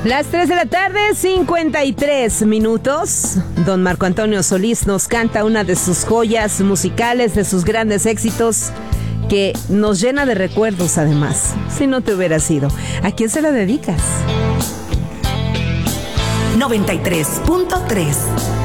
Las 3 de la tarde, 53 minutos. Don Marco Antonio Solís nos canta una de sus joyas musicales, de sus grandes éxitos, que nos llena de recuerdos además. Si no te hubiera sido, ¿a quién se la dedicas? 93.3